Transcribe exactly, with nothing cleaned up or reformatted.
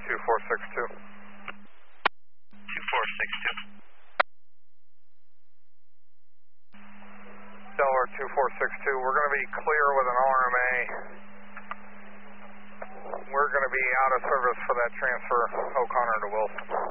two four six two. two four six two. Delaware two four six two, we're going to be clear with an R M A. We're going to be out of service for that transfer, O'Connor to Wilson.